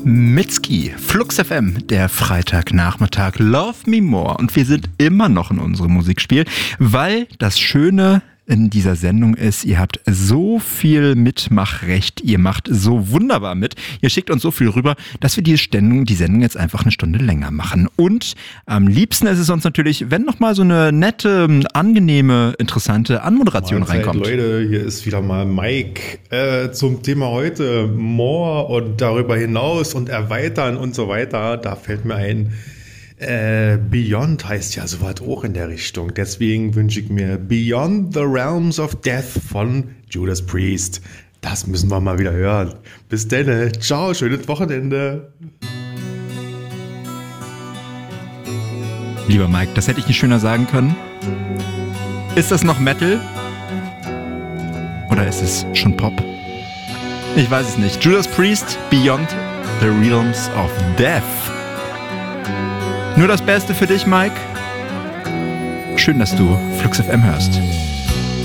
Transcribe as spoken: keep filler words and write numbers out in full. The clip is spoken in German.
Mitski, Flux F M, der Freitagnachmittag, Love Me More. Und wir sind immer noch in unserem Musikspiel, weil das Schöne in dieser Sendung ist, ihr habt so viel Mitmachrecht, ihr macht so wunderbar mit, ihr schickt uns so viel rüber, dass wir die Sendung, die Sendung jetzt einfach eine Stunde länger machen. Und am liebsten ist es uns natürlich, wenn nochmal so eine nette, angenehme, interessante Anmoderation Mahlzeit, reinkommt. Leute, hier ist wieder mal Mike äh, zum Thema heute More und darüber hinaus und erweitern und so weiter. Da fällt mir ein, Äh, Beyond heißt ja sowas auch in der Richtung. Deswegen wünsche ich mir Beyond the Realms of Death von Judas Priest. Das müssen wir mal wieder hören. Bis dann. Ciao, schönes Wochenende. Lieber Mike, das hätte ich nicht schöner sagen können. Ist das noch Metal? Oder ist es schon Pop? Ich weiß es nicht. Judas Priest, Beyond the Realms of Death. Nur das Beste für dich, Mike. Schön, dass du Flux F M hörst.